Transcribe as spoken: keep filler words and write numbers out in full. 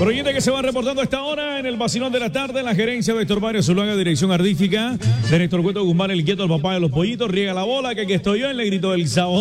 Por oyente que se va reportando a esta hora en el vacilón de la tarde, en la gerencia de Héctor Mario Zuluaga, dirección artística de Néstor Cueto Guzmán, el quieto, el papá de los pollitos, riega la bola, que aquí estoy yo, en el grito del sabor.